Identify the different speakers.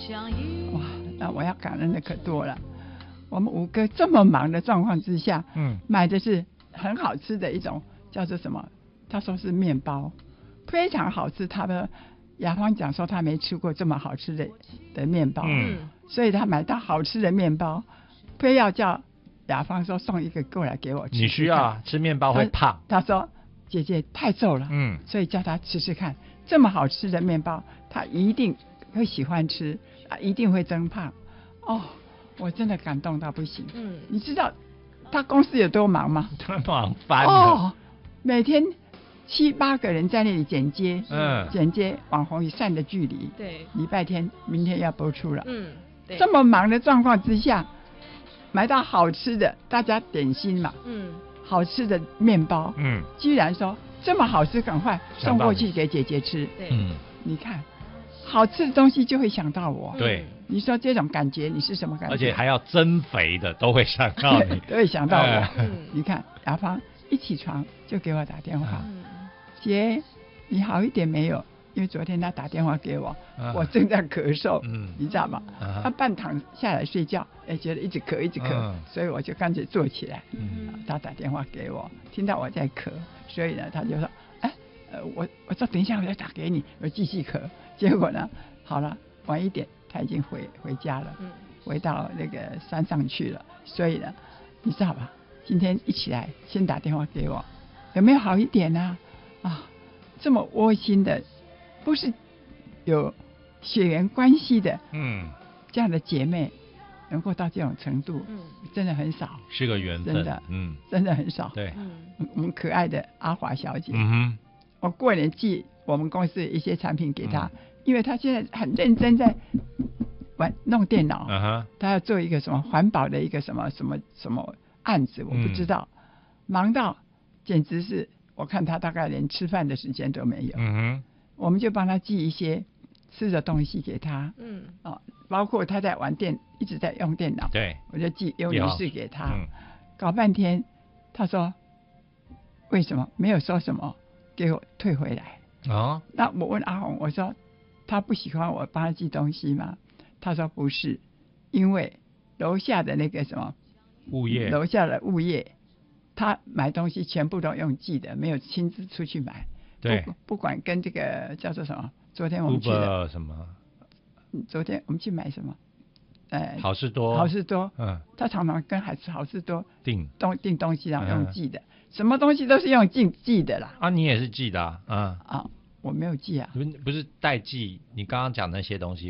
Speaker 1: 哇，那我要感恩的可多了。我们五个这么忙的状况之下，买的是很好吃的一种叫做什么？他说是面包，非常好吃。他的雅芳讲说他没吃过这么好吃的面包，所以他买到好吃的面包，非要叫雅芳说送一个过来给我吃。
Speaker 2: 你需要啊，吃面包会胖。
Speaker 1: 他说姐姐太瘦了，所以叫他吃吃看，这么好吃的面包，他一定会喜欢吃，一定会增胖。哦，我真的感动到不行。你知道他公司有多忙吗？
Speaker 2: 他忙翻了。
Speaker 1: 哦，每天7、8个人在那里剪接，剪接网红与善的距离。
Speaker 3: 对，
Speaker 1: 礼拜天明天要播出了。
Speaker 3: 对，
Speaker 1: 这么忙的状况之下，买到好吃的，大家点心嘛，好吃的面包，居然说这么好吃，赶快送过去给姐姐吃。
Speaker 3: 对，
Speaker 1: 你看，好吃的东西就会想到我。
Speaker 2: 对，
Speaker 1: 你说这种感觉，你是什么感觉？
Speaker 2: 而且还要增肥的都会想到你，
Speaker 1: 都会想到我。你看，雅芳一起床就给我打电话，姐，你好一点没有？因为昨天他打电话给我，我正在咳嗽，你知道吗？他半躺下来睡觉，觉得一直咳一直咳，所以我就干脆坐起来。他打电话给我，听到我在咳，所以呢，他就说，我说等一下我再打给你，我继续咳。结果呢，好了，晚一点他已经回家了，回到那个山上去了。所以呢，你知道吧？今天一起来先打电话给我，有没有好一点啊？这么窝心的。不是有血缘关系的，这样的姐妹能够到这种程度，真的很少，
Speaker 2: 是个缘分，
Speaker 1: 真的，真的很少。
Speaker 2: 对，
Speaker 1: 我们可爱的阿华小姐，我过年寄我们公司一些产品给她，因为她现在很认真在弄电脑，她要做一个什么环保的一个什么案子，我不知道，忙到简直是，我看她大概连吃饭的时间都没有。我们就帮他寄一些吃的东西给他，包括他在一直在用电脑，
Speaker 2: 对，
Speaker 1: 我就寄邮离式给他，搞半天，他说为什么没有说什么，给我退回来。那我问阿红，我说他不喜欢我帮他寄东西吗？他说不是，因为楼下的那个什么
Speaker 2: 物业，
Speaker 1: 楼下的物业，他买东西全部都用寄的，没有亲自出去买。
Speaker 2: 对，
Speaker 1: 不管跟这个叫做什么，昨天我们去的
Speaker 2: 什么？
Speaker 1: 昨天我们去买什么？
Speaker 2: 好事多，
Speaker 1: 他常常跟好事多订东西，然后用寄的，什么东西都是用寄的啦。
Speaker 2: 你也是寄的啊？
Speaker 1: 我没有寄啊，
Speaker 2: 不是代寄，你刚刚讲那些东西。